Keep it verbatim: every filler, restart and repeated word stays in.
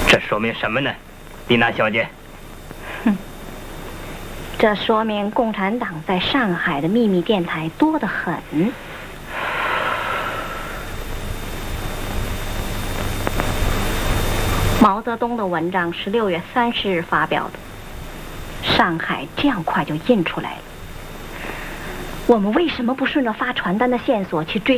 这说明什么呢，丽娜小姐？ 哼，这说明共产党在上海的秘密电台多得很。毛泽东的文章是六月三十日发表的，上海这样快就印出来了。我们为什么不顺着发传单的线索去追